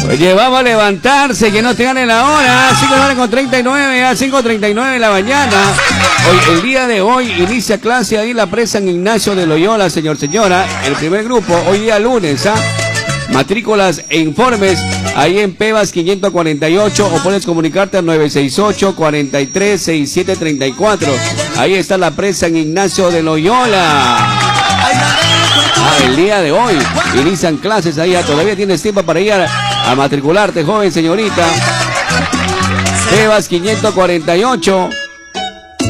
Oye, vamos a levantarse, que no te gane la hora. 5:39 a 5:39 de la mañana. Hoy, el día de hoy inicia clase ahí la presa San Ignacio de Loyola, señora. El primer grupo, hoy día lunes, matrículas e informes ahí en Pebas 548 o puedes comunicarte al 968-436734. Ahí está la presa San Ignacio de Loyola. El día de hoy inician clases ahí, todavía tienes tiempo para ir a matricularte, joven señorita. Pebas 548